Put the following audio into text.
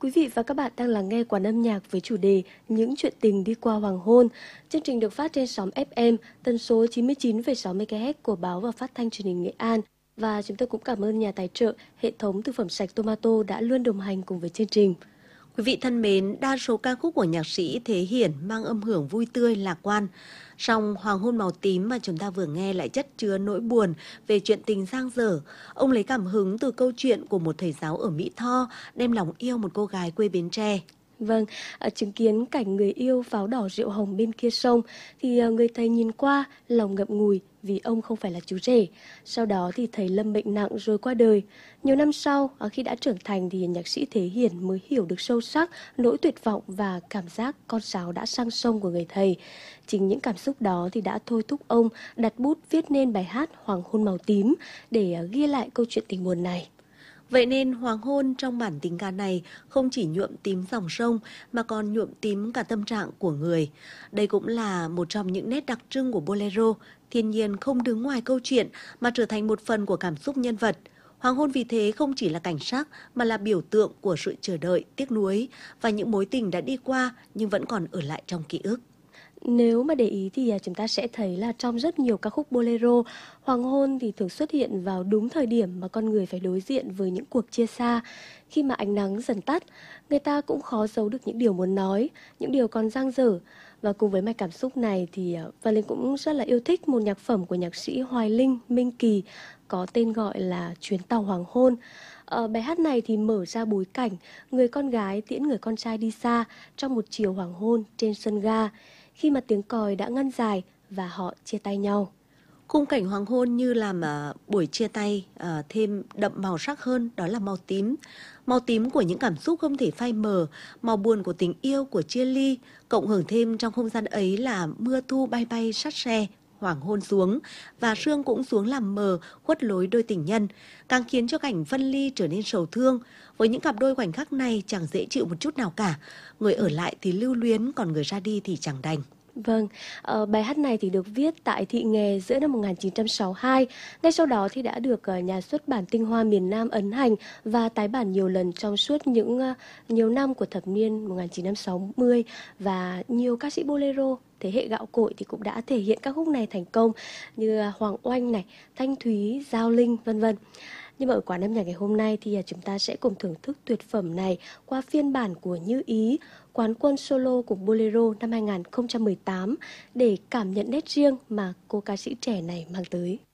Quý vị và các bạn đang lắng nghe Quán âm nhạc với chủ đề Những chuyện tình đi qua hoàng hôn. Chương trình được phát trên sóng FM tần số 99,6 MHz của Báo và Phát thanh Truyền hình Nghệ An. Và chúng tôi cũng cảm ơn nhà tài trợ hệ thống thực phẩm sạch Tomato đã luôn đồng hành cùng với chương trình. Quý vị thân mến, đa số ca khúc của nhạc sĩ Thế Hiển mang âm hưởng vui tươi, lạc quan. Song Hoàng hôn màu tím mà chúng ta vừa nghe lại chất chứa nỗi buồn về chuyện tình dang dở. Ông lấy cảm hứng từ câu chuyện của một thầy giáo ở Mỹ Tho đem lòng yêu một cô gái quê Bến Tre. Vâng, chứng kiến cảnh người yêu pháo đỏ rượu hồng bên kia sông thì người thầy nhìn qua lòng ngậm ngùi vì ông không phải là chú rể. Sau đó thì thầy lâm bệnh nặng rồi qua đời. Nhiều năm sau, khi đã trưởng thành thì nhạc sĩ Thế Hiển mới hiểu được sâu sắc nỗi tuyệt vọng và cảm giác con sáo đã sang sông của người thầy. Chính những cảm xúc đó thì đã thôi thúc ông đặt bút viết nên bài hát Hoàng hôn màu tím để ghi lại câu chuyện tình buồn này. Vậy nên hoàng hôn trong bản tình ca này không chỉ nhuộm tím dòng sông mà còn nhuộm tím cả tâm trạng của người. Đây cũng là một trong những nét đặc trưng của bolero, thiên nhiên không đứng ngoài câu chuyện mà trở thành một phần của cảm xúc nhân vật. Hoàng hôn vì thế không chỉ là cảnh sắc mà là biểu tượng của sự chờ đợi, tiếc nuối và những mối tình đã đi qua nhưng vẫn còn ở lại trong ký ức. Nếu mà để ý thì chúng ta sẽ thấy là trong rất nhiều ca khúc bolero, hoàng hôn thì thường xuất hiện vào đúng thời điểm mà con người phải đối diện với những cuộc chia xa. Khi mà ánh nắng dần tắt, người ta cũng khó giấu được những điều muốn nói, những điều còn dang dở. Và cùng với mạch cảm xúc này thì Văn Linh cũng rất là yêu thích một nhạc phẩm của nhạc sĩ Hoài Linh, Minh Kỳ có tên gọi là Chuyến tàu hoàng hôn. Bài hát này thì mở ra bối cảnh người con gái tiễn người con trai đi xa trong một chiều hoàng hôn trên sân ga, khi mà tiếng còi đã ngân dài và họ chia tay nhau. Khung cảnh hoàng hôn như làm buổi chia tay thêm đậm màu sắc hơn, đó là màu tím. Màu tím của những cảm xúc không thể phai mờ, màu buồn của tình yêu, của chia ly. Cộng hưởng thêm trong không gian ấy là mưa thu bay bay sắt se, hoàng hôn xuống và sương cũng xuống làm mờ, khuất lối đôi tình nhân, càng khiến cho cảnh phân ly trở nên sầu thương. Với những cặp đôi khoảnh khắc này chẳng dễ chịu một chút nào cả. Người ở lại thì lưu luyến, còn người ra đi thì chẳng đành. Vâng, bài hát này thì được viết tại Thị Nghè giữa năm 1962. Ngay sau đó thì đã được nhà xuất bản Tinh Hoa miền Nam ấn hành và tái bản nhiều lần trong suốt nhiều năm của thập niên 1960. Và nhiều ca sĩ bolero thế hệ gạo cội thì cũng đã thể hiện các khúc này thành công như Hoàng Oanh này, Thanh Thúy, Giao Linh, vân vân. Nhưng mà ở Quán âm nhạc ngày hôm nay thì chúng ta sẽ cùng thưởng thức tuyệt phẩm này qua phiên bản của Như Ý, quán quân solo của Bolero năm 2018 để cảm nhận nét riêng mà cô ca sĩ trẻ này mang tới.